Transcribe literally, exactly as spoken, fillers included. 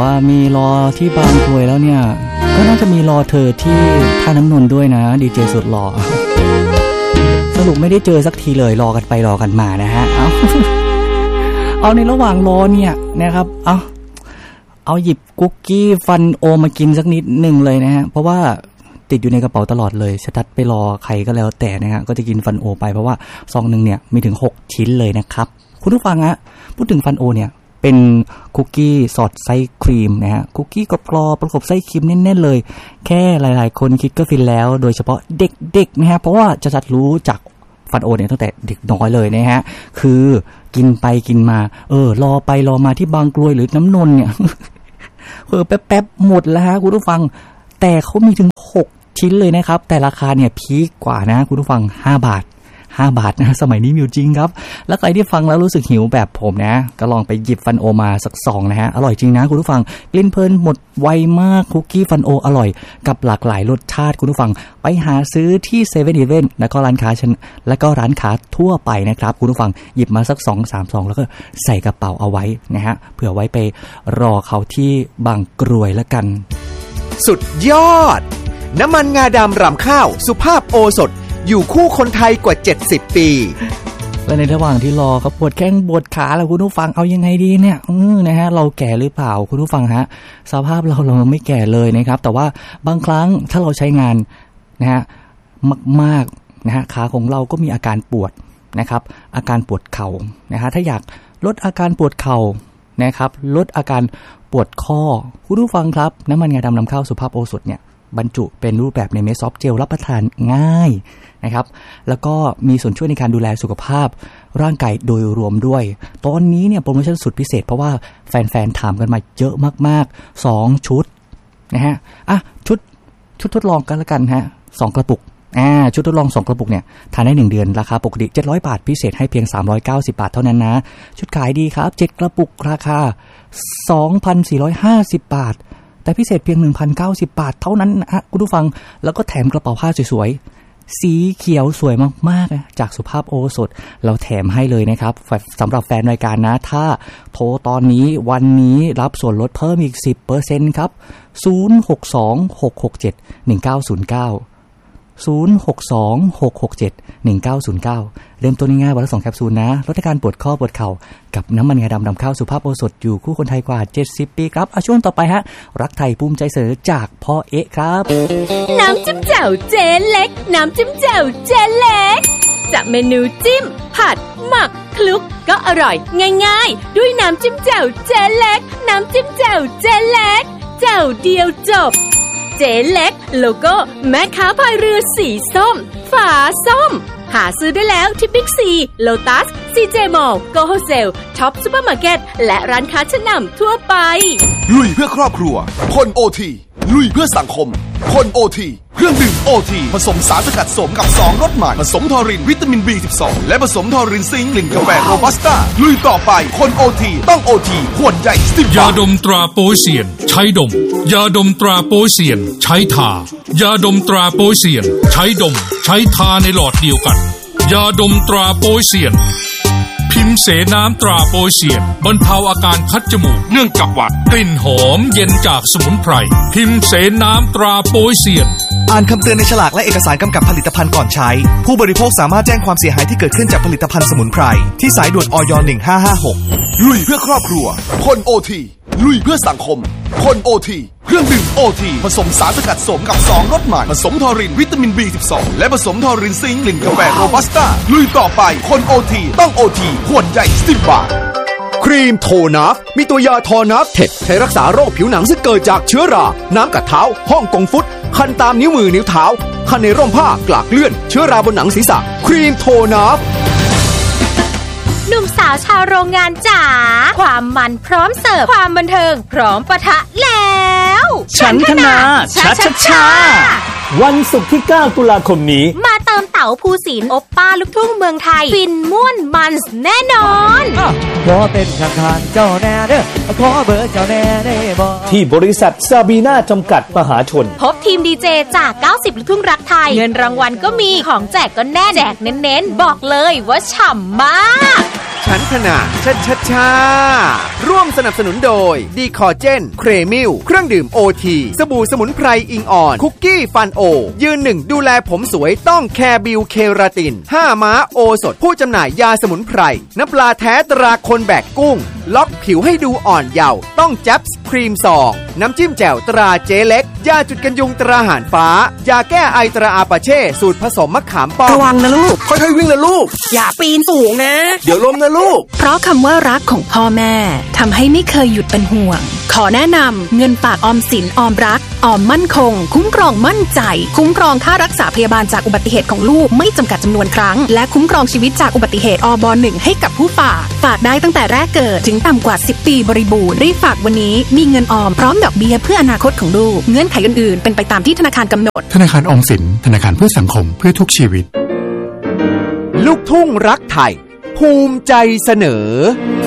ว่ามีรอที่บางกรวยแล้วเนี่ยก็น่าจะมีรอเธอที่ท่าน้ำนนท์ด้วยนะดีเจสุดหล่อสรุปไม่ได้เจอสักทีเลยรอกันไปรอกันมานะฮะเอาเอาในระหว่างรอเนี่ยนะครับเอาเอาหยิบคุกกี้ฟันโอมากินสักนิดหนึ่งเลยนะฮะเพราะว่าติดอยู่ในกระเป๋าตลอดเลยสตัดไปรอใครก็แล้วแต่นะฮะก็จะกินฟันโอไปเพราะว่าซองนึงเนี่ยมีถึงหกชิ้นเลยนะครับคุณผู้ฟังฮะพูดถึงฟันโอเนี่ยเป็นคุกกี้สอดไส้ครีมนะฮะคุกกี้กรอบๆประกบไส้ครีมแน่นๆเลยแค่หลายๆคนคิดก็ฟินแล้วโดยเฉพาะเด็กๆนะฮะเพราะว่าจะจัดรู้จักฟันโอเนี่ยตั้งแต่เด็กน้อยเลยนะฮะคือกินไปกินมาเออรอไปรอมาที่บางกรวยหรือน้ำนนท์เนี่ยเออแป๊บๆหมดแล้วฮะคุณผู้ฟังแต่เขามีถึงหกชิ้นเลยนะครับแต่ราคาเนี่ยพีคกว่านะคุณผู้ฟังห้าบาทห้าบาทนะสมัยนี้มีจริงครับแล้วใครที่ฟังแล้วรู้สึกหิวแบบผมนะก็ลองไปหยิบฟันโอมาสักซองนะฮะอร่อยจริงนะคุณผู้ฟังกลิ่นเพลินหมดไวมากคุกกี้ฟันโออร่อยกับหลากหลายรสชาติคุณผู้ฟังไปหาซื้อที่ เซเว่น อีเลฟเว่น แล้วก็ร้านค้าชั้นแล้วก็ร้านค้าทั่วไปนะครับคุณผู้ฟังหยิบมาสัก สองถึงสาม ซองแล้วก็ใส่กระเป๋าเอาไว้นะฮะเผื่อไว้ไปรอเขาที่บางกรวยละกันสุดยอดน้ำมันงาดำรำข้าวสุภาพโอสถอยู่คู่คนไทยกว่าเจ็ดสิบปีและในระหว่างที่รอเขาปวดแข้งปวดขาแล้วคุณผู้ฟังเอายังไงดีเนี่ยอือนะฮะเราแก่หรือเปล่าคุณผู้ฟังฮะสภาพเราเราไม่แก่เลยนะครับแต่ว่าบางครั้งถ้าเราใช้งานนะฮะมากๆนะฮะขาของเราก็มีอาการปวดนะครับอาการปวดเข่านะฮะถ้าอยากลดอาการปวดเข่านะครับลดอาการปวดข้อคุณผู้ฟังครับน้ำมันงาดำนำเข้าสุภาพโอสถเนี่ยบรรจุเป็นรูปแบบในเม็ดซอฟต์เจลรับประทานง่ายนะครับแล้วก็มีส่วนช่วยในการดูแลสุขภาพร่างกายโดยรวมด้วยตอนนี้เนี่ยโปรโมชั่นสุดพิเศษเพราะว่าแฟนๆถามกันมาเยอะมากๆสองชุดนะฮะอ่ะชุดชุดทดลองกันละกันฮะสองกระปุกอ่าชุดทดลองสองกระปุกเนี่ยทานได้หนึ่งเดือนราคาปกติเจ็ดร้อยบาทพิเศษให้เพียงสามร้อยเก้าสิบบาทเท่านั้นนะชุดขายดีครับเจ็ดกระปุกราคา สองพันสี่ร้อยห้าสิบบาทแต่พิเศษเพียง หนึ่งพันเก้าสิบบาทเท่านั้นนะคุณผู้ฟังแล้วก็แถมกระเป๋าผ้าสวยๆสีเขียวสวยมากๆนะจากสุภาพโอสถเราแถมให้เลยนะครับสำหรับแฟนรายการนะถ้าโทรตอนนี้วันนี้รับส่วนลดเพิ่มอีก สิบเปอร์เซ็นต์ ครับศูนย์ หก สอง หก หก เจ็ด หนึ่ง เก้า ศูนย์ เก้าศูนย์ หก สอง หก หก เจ็ด หนึ่ง เก้า ศูนย์ เก้าเริ่มต้นง่ายๆวันละสองแคปซูลนะลดอาการปวดข้อปวดเข่ากับน้ำมันงาดำนำเข้าสุภาพโอสถอยู่คู่คนไทยกว่าเจ็ดสิบปีครับเอาช่วงต่อไปฮะรักไทยภูมิใจเสนอจากพ่อเอ๊ะครับน้ำจิ้มแจ่วเจ๊เล็กน้ำจิ้มแจ่วเจ๊เล็กจากเมนูจิ้มผัดหมักคลุกก็อร่อยง่ายๆด้วยน้ำจิ้มแจ่วเจ๊เล็กน้ำจิ้มแจ่วเจ๊เล็กแจ่วเดียวจบเจ๊เล็กโลโก้แม่ค้าพายเรือสีส้มฝาส้มหาซื้อได้แล้วที่บิ๊กซีโลตัสซีเจมอลล์โกโฮเซลท็อปซุปเปอร์มาร์เก็ตและร้านค้าชั้นนำทั่วไปลุยเพื่อครอบครัวคนโอทีลุยเพื่อสังคมคนโอทีเครื่องดื่มโอทีผสมสารสกัดสมกับสองรสใหม่ผสมทอรินวิตามิน บี สิบสอง และผสมทอรินซิงค์กลิ่นกาแฟโรบัสต้าลุยต่อไปคนโอทีต้องโอทีขวดใหญ่สิบยาดมตราโปเซียนใช้ดมยาดมตราโปเซียนใช้ทายาดมตราโปเซียนใช้ดมใช้ทาในหลอดเดียวกันยาดมตราโปเซียนพิมพ์เสน้ำตราโปเซียนบรรเทาอาการคัดจมูกเนื่องจากหวัดกลิ่นหอมเย็นจากสมุนไพรพิมพ์เสน้ำตราโปเซียนอ่านคำเตือนในฉลากและเอกสารกำกับผลิตภัณฑ์ก่อนใช้ผู้บริโภคสามารถแจ้งความเสียหายที่เกิดขึ้นจากผลิตภัณฑ์สมุนไพรที่สายด่วนอย หนึ่งห้าห้าหกลุยเพื่อครอบครัวคนโอทีลุยเพื่อสังคมคนโอทีเครื่องดื่มโอทีผสมสารสกัดสมกับสองรสใหม่ผสมทอรินวิตามิน บี สิบสอง และผสมทอรินซิงค์กลิ่นกาแฟโรบัสต้าลุยต่อไปคนโอทีต้องโอทีขวดใหญ่สิบบาทครีมโทนัฟมีตัวยาทอนัฟเทคใช้รักษาโรคผิวหนังซึ่งเกิดจากเชื้อราน้ำกัดเท้าห้องกงฟุตคันตามนิ้วมือนิ้วเท้าคันในร่มผ้ากลากเลื่อนเชื้อราบนหนังศีรษะครีมโทนัฟหนุ่มสาวชาวโรงงานจ๋าความมันพร้อมเสิร์ฟความบันเทิงพร้อมปะทะแล้วฉันธนาชัชชาวันศุกร์ที่เก้าตุลาคมนี้มาเติมเต๋าภูสินทร์โอปป้าลูกทุ่งเมืองไทยฟินม่วนมันแน่นอนขอเป็นข้างๆเจ้าแน่เด้อขอเบอร์เจ้าแน่ได้บ่ที่บริษัทซาบีน่าจำกัดมหาชนพบทีมดีเจจากเก้าสิบลูกทุ่งรักไทยเงินรางวัลก็มีของแจกก็แน่แจกเน้นๆบอกเลยว่าฉ่ำมากชั้นพนาชัดชัดชาร่วมสนับสนุนโดยดีคอเจนเครมิลเครื่องดื่มโอทีสบู่สมุนไพรอิงอ่อนคุกกี้ฟันโอยืนหนึ่งดูแลผมสวยต้องแคร์บิวเคราตินห้าม้าโอสดผู้จำหน่ายยาสมุนไพรน้ำปลาแท้ตราคนแบกกุ้งล็อกผิวให้ดูอ่อนเยาว์ต้องแจ๊บส์ครีมซองน้ำจิ้มแจ่วตราเจ๊เล็กยาจุดกันยุงตราหานฟ้ายาแก้ไอตราอาปาเช่สูตรผสมมะขามป้อมระวังนะลูกค่อยๆวิ่งนะลูกอย่าปีนสูงนะเดี๋ยวล้มนะลูกเพราะคำว่ารักของพ่อแม่ทำให้ไม่เคยหยุดเป็นห่วงขอแนะนำเงินฝากออมสินออมรักออมมั่นคงคุ้มครองมั่นใจคุ้มครองค่ารักษาพยาบาลจากอุบัติเหตุของลูกไม่จำกัดจำนวนครั้งและคุ้มครองชีวิตจากอุบัติเหตุอบหนึ่งให้กับผู้ฝากฝากได้ตั้งแต่แรกเกิดถึงต่ำกว่าสิบปีบริบูรณ์รีบฝากวันนี้มีเงินออมพร้อมดอกเบี้ยเพื่ออนาคตของลูกเงื่อนไขอื่นๆเป็นไปตามที่ธนาคารกำหนดธนาคารออมสินธนาคารเพื่อสังคมเพื่อทุกชีวิตลูกทุ่งรักไทยภูมิใจเสนอ